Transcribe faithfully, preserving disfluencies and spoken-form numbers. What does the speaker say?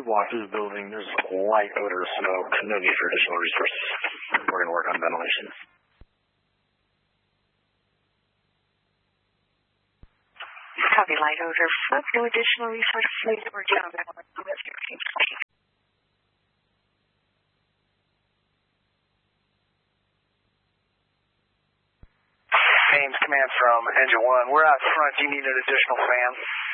walk through the building, there's a light odor of smoke. No need for additional resources. We're going to work on ventilation. Copy, light odor. No additional resources needed. We're down there. Ames Command from Engine one. We're out front. Do you need an additional fan?